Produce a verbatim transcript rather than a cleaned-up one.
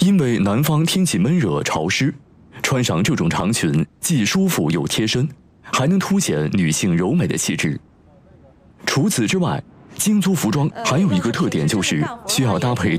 因为南方天气闷热潮湿，穿上这种长裙既舒服又贴身，还能凸显女性柔美的气质。除此之外，京租服装还有一个特点，就是需要搭配